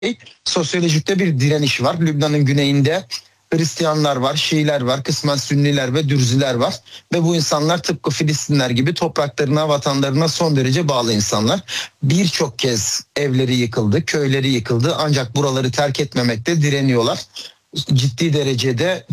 sosyolojikte bir direniş var. Lübnan'ın güneyinde Hristiyanlar var, Şiiler var, kısmen Sünniler ve Dürziler var. Ve bu insanlar tıpkı Filistinler gibi topraklarına, vatanlarına son derece bağlı insanlar. Birçok kez evleri yıkıldı, köyleri yıkıldı ancak buraları terk etmemekte direniyorlar. Ciddi derecede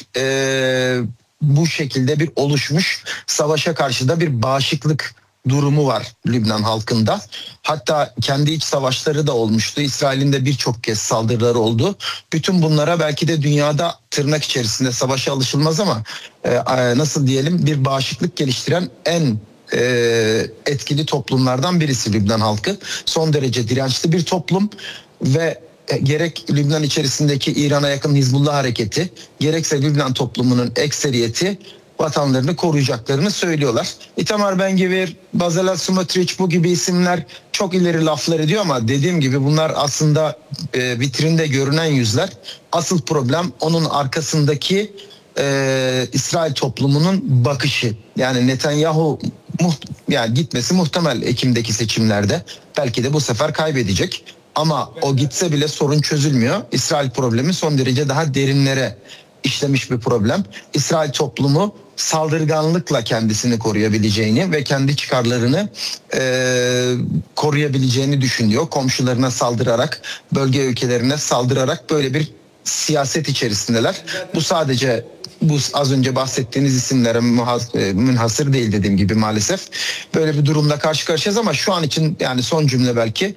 bu şekilde bir oluşmuş savaşa karşı da bir bağışıklık durumu var Lübnan halkında. Hatta kendi iç savaşları da olmuştu. İsrail'in de birçok kez saldırıları oldu. Bütün bunlara belki de dünyada tırnak içerisinde savaşa alışılmaz ama nasıl diyelim bir bağışıklık geliştiren en etkili toplumlardan birisi Lübnan halkı. Son derece dirençli bir toplum ve gerek Lübnan içerisindeki İran'a yakın Hizbullah hareketi gerekse Lübnan toplumunun ekseriyeti vatanlarını koruyacaklarını söylüyorlar. Itamar Ben-Gvir, Bezalel Smotrich bu gibi isimler çok ileri laflar ediyor ama dediğim gibi bunlar aslında vitrinde görünen yüzler. Asıl problem onun arkasındaki İsrail toplumunun bakışı. Yani Netanyahu yani gitmesi muhtemel Ekim'deki seçimlerde. Belki de bu sefer kaybedecek. Ama o gitse bile sorun çözülmüyor. İsrail problemi son derece daha derinlere işlemiş bir problem. İsrail toplumu saldırganlıkla kendisini koruyabileceğini ve kendi çıkarlarını koruyabileceğini düşünüyor. Komşularına saldırarak, bölge ülkelerine saldırarak böyle bir siyaset içerisindeler. Bu sadece bu az önce bahsettiğiniz isimlere münhasır değil dediğim gibi maalesef. Böyle bir durumla karşı karşıyayız ama şu an için yani son cümle belki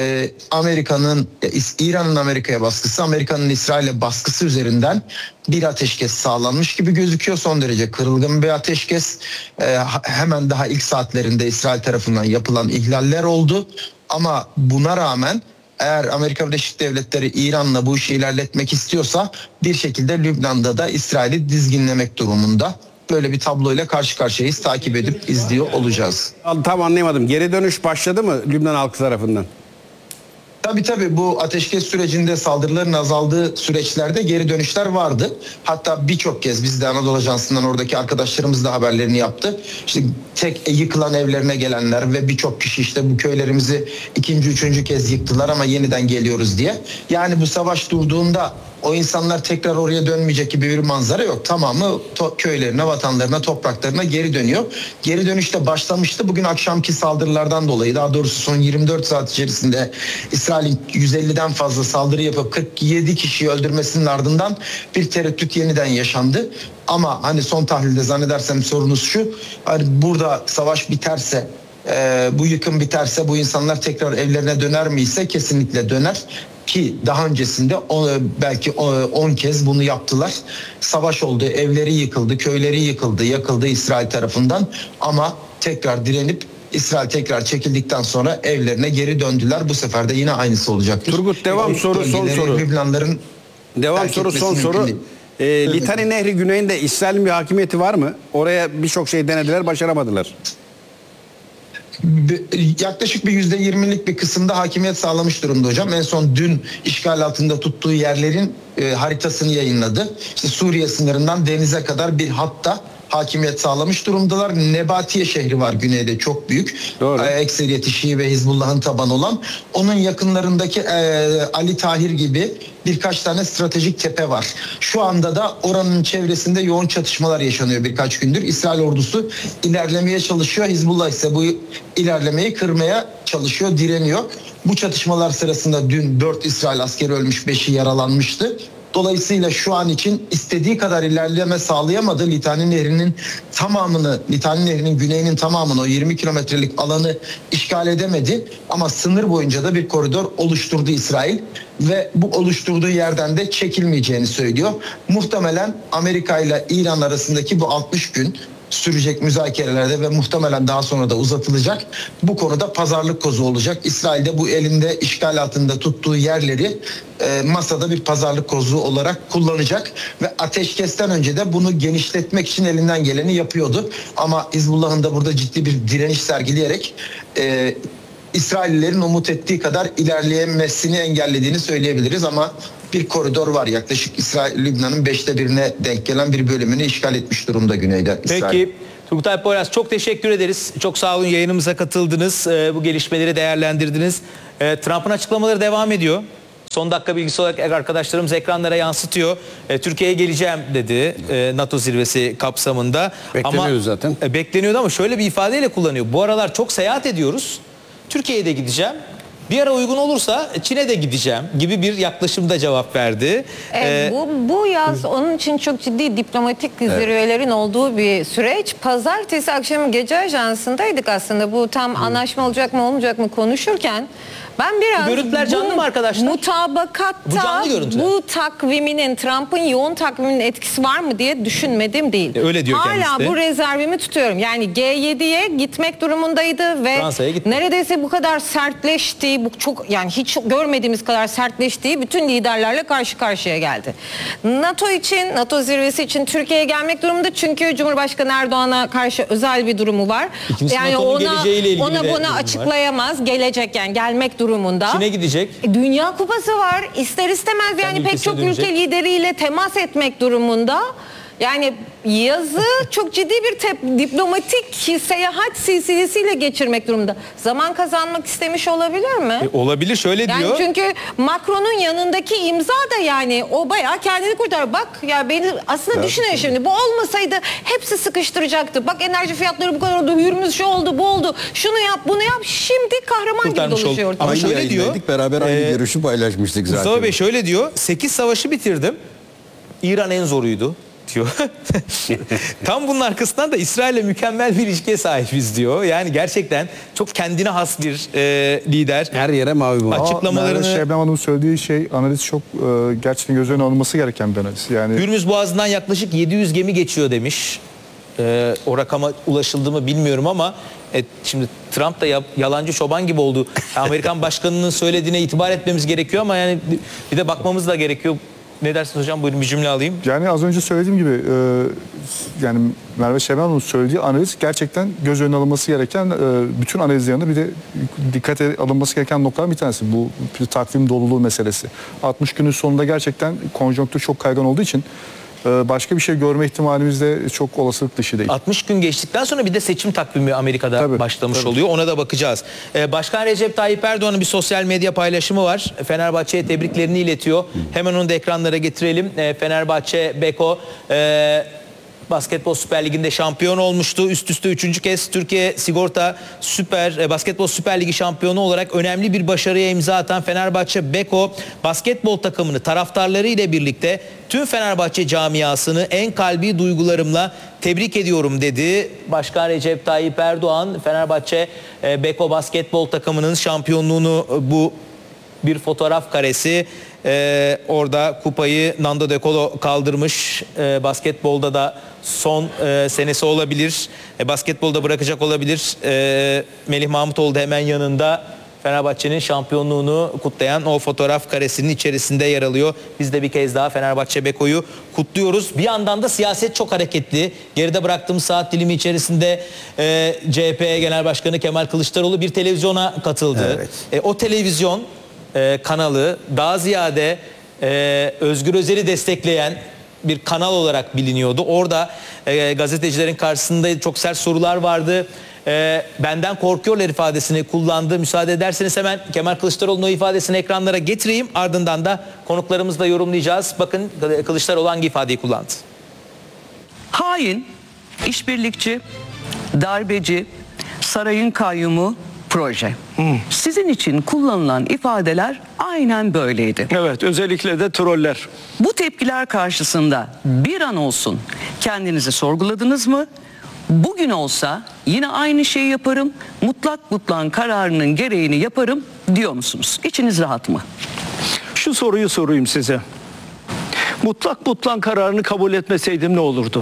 İran'ın Amerika'ya baskısı, Amerika'nın İsrail'e baskısı üzerinden bir ateşkes sağlanmış gibi gözüküyor. Son derece kırılgan bir ateşkes. Hemen daha ilk saatlerinde İsrail tarafından yapılan ihlaller oldu. Ama buna rağmen eğer Amerika Birleşik Devletleri İran'la bu işi ilerletmek istiyorsa bir şekilde Lübnan'da da İsrail'i dizginlemek durumunda. Böyle bir tabloyla karşı karşıyayız. Takip edip izliyor olacağız. Tam anlayamadım. Geri dönüş başladı mı Lübnan halkı tarafından? Tabii bu ateşkes sürecinde saldırıların azaldığı süreçlerde geri dönüşler vardı. Hatta birçok kez biz de Anadolu Ajansı'ndan oradaki arkadaşlarımız da haberlerini yaptı. İşte tek yıkılan evlerine gelenler ve birçok kişi işte bu köylerimizi ikinci, üçüncü kez yıktılar ama yeniden geliyoruz diye. Yani bu savaş durduğunda o insanlar tekrar oraya dönmeyecek gibi bir manzara yok. Tamamı köylerine, vatanlarına, topraklarına geri dönüyor. Geri dönüş de başlamıştı. Bugün akşamki saldırılardan dolayı daha doğrusu son 24 saat içerisinde İsrail'in 150'den fazla saldırı yapıp 47 kişiyi öldürmesinin ardından bir tereddüt yeniden yaşandı. Ama hani son tahlilde zannedersem sorunuz şu. Hani burada savaş biterse bu yıkım biterse bu insanlar tekrar evlerine döner mi ise kesinlikle döner. Ki daha öncesinde belki 10 kez bunu yaptılar. Savaş oldu, evleri yıkıldı, köyleri yıkıldı, yakıldı İsrail tarafından. Ama tekrar direnip İsrail tekrar çekildikten sonra evlerine geri döndüler. Bu sefer de yine aynısı olacaktır. Turgut devam soru son soru. Lübnanların devam soru son soru. Litani Nehri güneyinde İsrail'in bir hakimiyeti var mı? Oraya birçok şey denediler, başaramadılar. Yaklaşık bir %20'lik bir kısımda hakimiyet sağlamış durumda hocam. En son dün işgal altında tuttuğu yerlerin haritasını yayınladı. İşte Suriye sınırından denize kadar bir hatta hakimiyet sağlamış durumdalar. Nebatiye şehri var güneyde çok büyük. Ekseriyeti Şii ve Hizbullah'ın tabanı olan. Onun yakınlarındaki Ali Tahir gibi birkaç tane stratejik tepe var. Şu anda da oranın çevresinde yoğun çatışmalar yaşanıyor birkaç gündür. İsrail ordusu ilerlemeye çalışıyor. Hizbullah ise bu ilerlemeyi kırmaya çalışıyor, direniyor. Bu çatışmalar sırasında dün 4 İsrail askeri ölmüş, 5'i yaralanmıştı. Dolayısıyla şu an için istediği kadar ilerleme sağlayamadı. Litani Nehri'nin tamamını, Litani Nehri'nin güneyinin tamamını, o 20 kilometrelik alanı işgal edemedi. Ama sınır boyunca da bir koridor oluşturdu İsrail ve bu oluşturduğu yerden de çekilmeyeceğini söylüyor. Muhtemelen Amerika ile İran arasındaki bu 60 gün sürecek müzakerelerde ve muhtemelen daha sonra da uzatılacak. Bu konuda pazarlık kozu olacak. İsrail de bu elinde işgal altında tuttuğu yerleri masada bir pazarlık kozu olarak kullanacak ve ateşkesten önce de bunu genişletmek için elinden geleni yapıyordu. Ama Hizbullah'ın da burada ciddi bir direniş sergileyerek İsraillilerin umut ettiği kadar ilerleyemesini engellediğini söyleyebiliriz ama bir koridor var. Yaklaşık Lübnan'ın 1/5'ine denk gelen bir bölümünü işgal etmiş durumda güneyde İsrail. Peki Turgut Alp Poyraz çok teşekkür ederiz. Çok sağ olun, yayınımıza katıldınız. Bu gelişmeleri değerlendirdiniz. Trump'ın açıklamaları devam ediyor. Son dakika bilgisi olarak arkadaşlarımız ekranlara yansıtıyor. Türkiye'ye geleceğim dedi NATO zirvesi kapsamında. Bekleniyordu zaten. Bekleniyordu ama şöyle bir ifadeyle kullanıyor. Bu aralar çok seyahat ediyoruz. Türkiye'ye de gideceğim. Bir ara uygun olursa Çin'e de gideceğim gibi bir yaklaşımda cevap verdi. Bu yaz onun için çok ciddi diplomatik zirvelerin olduğu bir süreç. Pazartesi akşamı gece ajansındaydık aslında. Bu tam anlaşma olacak mı olmayacak mı konuşurken ben biraz Bu görüntüler canlı mı arkadaşlar? Bu mutabakatta canlı görüntü. bu takviminin, Trump'ın yoğun takviminin etkisi var mı diye düşünmedim değil. Öyle diyor kendisi de. Hala bu rezervimi tutuyorum. Yani G7'ye gitmek durumundaydı ve Fransa'ya gitti. neredeyse bu kadar sertleştiği, bu çok yani hiç görmediğimiz kadar sertleştiği bütün liderlerle karşı karşıya geldi. NATO için, NATO zirvesi için Türkiye'ye gelmek durumunda çünkü Cumhurbaşkanı Erdoğan'a karşı özel bir durumu var. İkincisi Yani NATO'nun geleceğiyle ilgili de ona durum bunu var. açıklayamaz. Gelecek yani gelmek durumunda. Çin'e gidecek. Dünya Kupası var. İster istemez yani pek ülkesine çok dönecek. ülke lideriyle temas etmek durumunda. Yani yazı çok ciddi bir diplomatik seyahat silsilesiyle geçirmek durumunda. Zaman kazanmak istemiş olabilir mi? Olabilir, şöyle Yani diyor. çünkü Macron'un yanındaki imza da yani o bayağı kendini kurtar. Bak ya beni aslında düşünün şimdi bu olmasaydı hepsi sıkıştıracaktı. Bak enerji fiyatları bu kadar oldu, hürmüz şu oldu, bu oldu. Şunu yap, bunu yap. Şimdi kahraman Kurtarmış gibi dolaşıyor oldu. ortada. Ama Aynı şöyle yayındaydık, diyor, beraber aynı görüşü paylaşmıştık zaten. Mustafa Bey şöyle diyor. 8 savaşı bitirdim. İran en zoruydu diyor. Tam bunun arkasından da İsrail'le mükemmel bir ilişkiye sahibiz diyor. Yani gerçekten çok kendine has bir lider. Her yere mavi bu. Açıklamalarını... Merve Şebnem Hanım'ın söylediği şey analiz çok gerçekten göz önüne alınması gereken bir analiz. Yani Hürmüz Boğazı'ndan yaklaşık 700 gemi geçiyor demiş. O rakama ulaşıldı mı bilmiyorum ama şimdi Trump da yalancı çoban gibi oldu. Amerikan başkanının söylediğine itibar etmemiz gerekiyor ama yani bir de bakmamız da gerekiyor. Ne dersiniz hocam? Buyurun bir cümle alayım. yani az önce söylediğim gibi yani Merve Şebnem Hanım'ın söylediği analiz gerçekten göz önüne alınması gereken bütün analiz yanında bir de dikkate alınması gereken noktalar bir tanesi. Bu takvim doluluğu meselesi. 60 günün sonunda gerçekten konjonktür çok kaygan olduğu için başka bir şey görme ihtimalimiz de çok olasılık dışı değil. 60 gün geçtikten sonra bir de seçim takvimi Amerika'da başlamış oluyor. Ona da bakacağız. Başkan Recep Tayyip Erdoğan'ın bir sosyal medya paylaşımı var. Fenerbahçe'ye tebriklerini iletiyor. Hemen onu da ekranlara getirelim. Fenerbahçe Beko Basketbol Süper Ligi'nde şampiyon olmuştu. Üst üste 3. kez Türkiye Sigorta Basketbol Süper Ligi şampiyonu olarak önemli bir başarıya imza atan Fenerbahçe Beko basketbol takımını taraftarları ile birlikte tüm Fenerbahçe camiasını en kalbi duygularımla tebrik ediyorum dedi. Başkan Recep Tayyip Erdoğan Fenerbahçe Beko basketbol takımının şampiyonluğunu bu bir fotoğraf karesi. Orada kupayı Nando De Colo kaldırmış. Basketbolda da son senesi olabilir. Basketbolda bırakacak olabilir. Melih Mahmutoğlu da hemen yanında. Fenerbahçe'nin şampiyonluğunu kutlayan o fotoğraf karesinin içerisinde yer alıyor. Biz de bir kez daha Fenerbahçe Beko'yu kutluyoruz. Bir yandan da siyaset çok hareketli. Geride bıraktığımız saat dilimi içerisinde CHP Genel Başkanı Kemal Kılıçdaroğlu bir televizyona katıldı. Evet. O televizyon kanalı daha ziyade Özgür Özel'i destekleyen bir kanal olarak biliniyordu. Orada gazetecilerin karşısında çok sert sorular vardı. Benden korkuyorlar ifadesini kullandı. Müsaade ederseniz hemen Kemal Kılıçdaroğlu'nun o ifadesini ekranlara getireyim. Ardından da konuklarımızla yorumlayacağız. Bakın Kılıçdaroğlu hangi ifadeyi kullandı? Hain, işbirlikçi, darbeci, sarayın kayyumu, proje. Sizin için kullanılan ifadeler aynen böyleydi. Evet, özellikle de troller. Bu tepkiler karşısında bir an olsun kendinizi sorguladınız mı? Bugün olsa yine aynı şeyi yaparım, mutlak kararının gereğini yaparım diyor musunuz? İçiniz rahat mı? Şu soruyu sorayım size. Mutlak kararını kabul etmeseydim ne olurdu?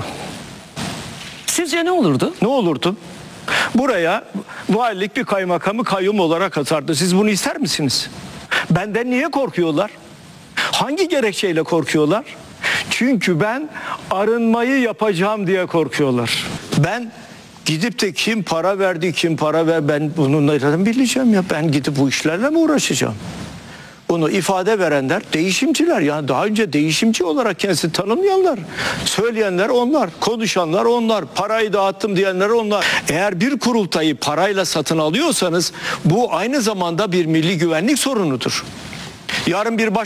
Sizce ne olurdu? Ne olurdu? Buraya valilik bir kaymakamı kayyum olarak atardı. Siz bunu ister misiniz? Benden niye korkuyorlar? Hangi gerekçeyle korkuyorlar? Çünkü ben arınmayı yapacağım diye korkuyorlar. Ben gidip de kim para verdi, kim para ver, ben bunu nereden bileceğim ya? Ben gidip bu işlerle mi uğraşacağım? Bunu ifade verenler değişimciler. Yani daha önce değişimci olarak kendisini tanımlayanlar, söyleyenler onlar, konuşanlar onlar, parayı dağıttım diyenler onlar. Eğer bir kurultayı parayla satın alıyorsanız bu aynı zamanda bir milli güvenlik sorunudur. Yarın bir